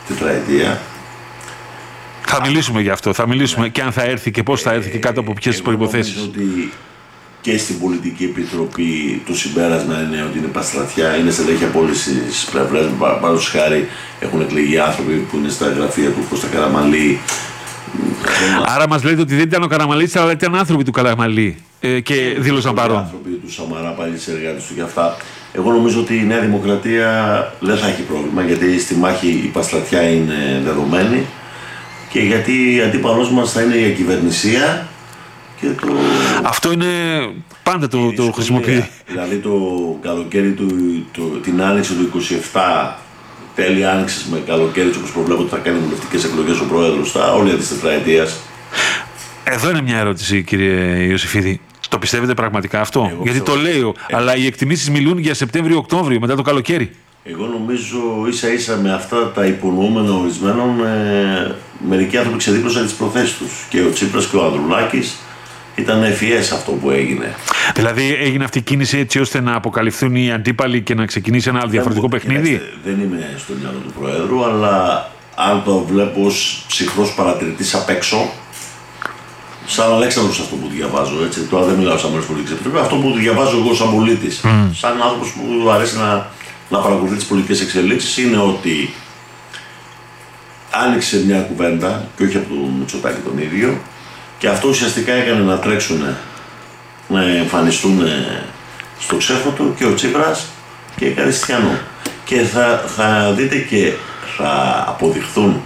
τετραετία. Θα μιλήσουμε γι' αυτό. Θα μιλήσουμε και αν θα έρθει και πώς θα έρθει και κάτω από ποιες προϋποθέσεις. Νομίζω ότι και στην Πολιτική Επιτροπή το συμπέρασμα είναι ότι είναι παστρατιά, είναι στελέχη από όλες τις πλευρές. Παραδείγματος χάρη έχουν εκλεγεί άνθρωποι που είναι στα γραφεία του Κώστα Καραμανλή. Άρα μας λέτε ότι δεν ήταν ο Καραμανλής, αλλά ήταν άνθρωποι του Καραμανλή και δήλωσαν παρόν. Άνθρωποι του Σαμαρά, πάλι συνεργάτες του και αυτά. Εγώ νομίζω ότι η Νέα Δημοκρατία δεν θα έχει πρόβλημα, γιατί στη μάχη η παστρατιά είναι δεδομένη και γιατί η αντίπαλός μας θα είναι η ακυβερνησία. Αυτό είναι πάντα το χρησιμοποιεί. Δηλαδή το καλοκαίρι την άνοιξη του 27, τέλη άνοιξης με καλοκαίρι, όπως προβλέπω ότι θα κάνει βουλευτικές εκλογές ο πρόεδρος όλη της τετραετίας. Εδώ είναι μια ερώτηση, κύριε Ιωσήφιδη. Το πιστεύετε πραγματικά αυτό? Γιατί το λέω, αλλά οι εκτιμήσεις μιλούν για Σεπτέμβριο-Οκτώβριο, μετά το καλοκαίρι. Εγώ νομίζω ίσα ίσα με αυτά τα υπονοούμενα ορισμένων, μερικοί άνθρωποι ξεδίπλωσαν τις προθέσεις τους. Και ο Τσίπρας και ο Ανδρουλάκης. Ήταν ευφυές αυτό που έγινε. Δηλαδή έγινε αυτή η κίνηση έτσι ώστε να αποκαλυφθούν οι αντίπαλοι και να ξεκινήσει ένα διαφορετικό παιχνίδι. Δεν είμαι στο μυαλό του Προέδρου, αλλά αν το βλέπω ως ψυχρός παρατηρητής απ' έξω, σαν Αλέξανδρος αυτό που διαβάζω, έτσι, τώρα δεν μιλάω σαν μέλος πολιτικής επιτροπής, αυτό που διαβάζω εγώ σαν πολίτης, σαν άνθρωπος που αρέσει να παρακολουθεί τις πολιτικές εξελίξεις, είναι ότι άνοιξε μια κουβέντα, και όχι από τον Μητσοτάκη τον ίδιο, και αυτό ουσιαστικά έκανε να τρέξουν, να εμφανιστούν στο ξέφωτο και ο Τσίπρας και η Καριστιανού. Και θα δείτε και θα αποδειχθούν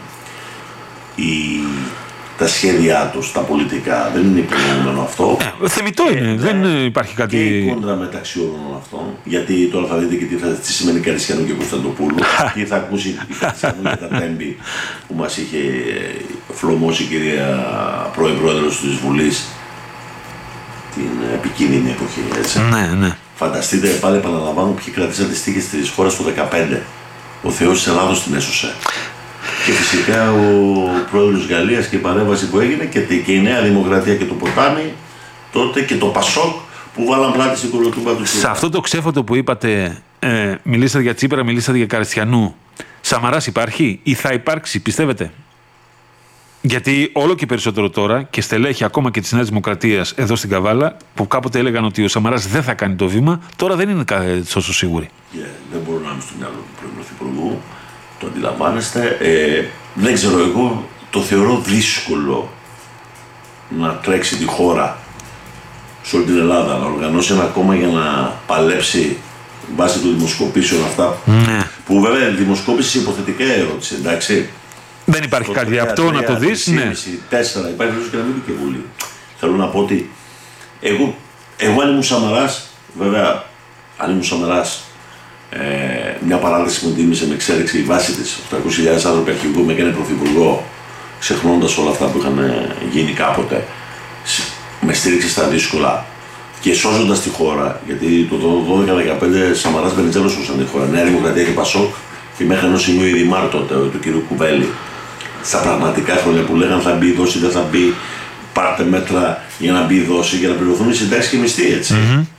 τα σχέδιά τους, τα πολιτικά. Δεν είναι υπονοούμενο αυτό. Θεμιτό είναι, δεν υπάρχει κάτι. Και η κόντρα μεταξύ όλων αυτών. Γιατί τώρα θα δείτε και τι σημαίνει Καριστιανού και Κωνσταντοπούλου. Τι θα ακούσει η Καριστιανού για τα τέμπη που μας είχε φλωμώσει η κυρία Πρόεδρος της Βουλής την επικίνδυνη εποχή. Έτσι. Ναι. Φανταστείτε, πάλι επαναλαμβάνω, ποιοι κρατήσαν τις τύχες της χώρας το 2015. Ο Θεός της Ελλάδος την έσωσε. Και φυσικά ο πρόεδρος της Γαλλίας και η παρέμβαση που έγινε και η Νέα Δημοκρατία και το ποτάμι, τότε και το Πασόκ που βάλαν πλάτη στην κολοτούμπα του. Σε αυτό το ξέφωτο που είπατε, μιλήσατε για Τσίπρα, μιλήσατε για Καριστιανού. Σαμαράς υπάρχει ή θα υπάρξει, πιστεύετε? Γιατί όλο και περισσότερο τώρα και στελέχη ακόμα και της Νέας Δημοκρατίας εδώ στην Καβάλα, που κάποτε έλεγαν ότι ο Σαμαράς δεν θα κάνει το βήμα, τώρα δεν είναι τόσο σίγουροι. Δεν μπορώ να είμαι στο μυαλό του Πρωθυπουργού. Το αντιλαμβάνεστε. Δεν ξέρω, εγώ το θεωρώ δύσκολο να τρέξει τη χώρα σε όλη την Ελλάδα, να οργανώσει ένα κόμμα για να παλέψει βάσει των δημοσκοπήσεων αυτά. Ναι. Που βέβαια η δημοσκόπηση υποθετικά ερώτηση, εντάξει. Δεν υπάρχει κάτι αυτό να το δεις. 3,5, 4, υπάρχει λόγος και να μην και Βουλή. Θέλω να πω ότι εγώ αν ήμουν Σαμαράς, βέβαια, αν ήμουν Σαμαράς, μια παράδειξη που μου τίμησε με εξέλιξη η βάση της, 800.000 άνθρωποι αρχηγού με έκανε πρωθυπουργό, ξεχνώντας όλα αυτά που είχαν γίνει κάποτε, με στήριξη στα δύσκολα και σώζοντας τη χώρα, γιατί το 12-15 Σαμαράς Βενιζέλος σώσαν τη χώρα, Νέα Δημοκρατία και Πασόκ, και μέχρι ενός σημείου η Δημάρ τότε, του κ. Κουβέλη, στα πραγματικά χρόνια που λέγανε θα μπει η δόση, δεν θα μπει, πάρτε μέτρα για να μπει η δόση, για να πληρωθούν οι συντάξεις και οι μισθοί, έτσι.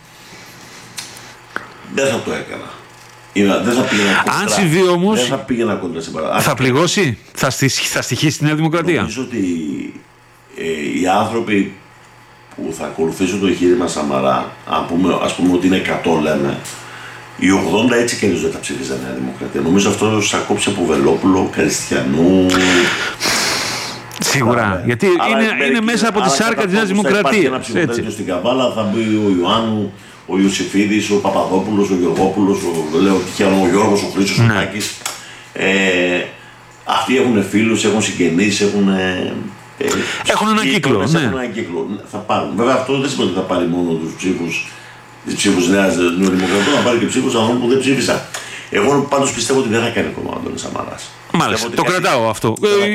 Δεν θα το έκανα. Δεν θα πήγαινα κόντρα. Αν συμβεί όμως, δεν θα πήγαινα κόντρα σε παράδειγμα. θα πληγώσει, θα στοιχήσει τη Νέα Δημοκρατία. Νομίζω ότι οι άνθρωποι που θα ακολουθήσουν το εγχείρημα Σαμαρά, ας πούμε ότι είναι 100 λέμε, οι 80 έτσι και δεν θα ψήφιζαν Νέα Δημοκρατία. Νομίζω αυτό θα κόψει από Βελόπουλο, Καριστιανού. Σίγουρα. Γιατί είναι μέσα από τη σάρκα της Νέας Δημοκρατίας. Ένα ψηφοδέλτιο στην Καβάλα, θα μπει ο Ιωάννου, ο Ιωσήφιδης, ο Παπαδόπουλος, ο Γεωργόπουλος, λέω τυχαία, ο Γιώργος, ο Χρήστος, ο Τάκης. Αυτοί έχουν φίλους, έχουν συγγενείς, έχουν ένα κύκλο. Έχουν ένα κύκλο. Θα πάρουν. Βέβαια αυτό δεν σημαίνει ότι θα πάρει μόνο τους ψήφους της ψήφους Νέας Δημοκρατίας, θα πάρει και ψήφους ανθρώπων που δεν ψήφισαν. Εγώ πάντως πιστεύω ότι δεν θα κάνει κόμμα ο Αντώνης Σαμαράς. Μάλιστα, το κρατάω αυτό.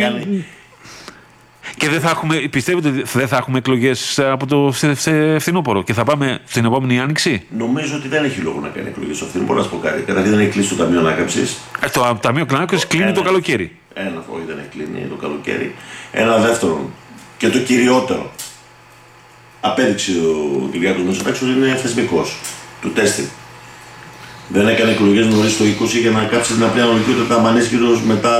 Και πιστεύετε ότι δεν θα έχουμε εκλογές από το φθινόπωρο και θα πάμε στην επόμενη άνοιξη? Νομίζω ότι δεν έχει λόγο να κάνει εκλογές στο φθινόπωρο. Να σου πω κάτι. Καταρχήν δεν έχει κλείσει το Ταμείο Ανάκαμψης. Το Ταμείο Ανάκαμψης κλείνει το καλοκαίρι. Όχι, δεν έχει κλείνει το καλοκαίρι. Ένα δεύτερο και το κυριότερο. Απέδειξε ο Κυριάκος Μητσοτάκης ότι είναι θεσμικός του τέστην. Δεν έκανε εκλογές νωρίς το 20 για να κάψει την απλή αναλογική ότι τα μανίσκυρος μετά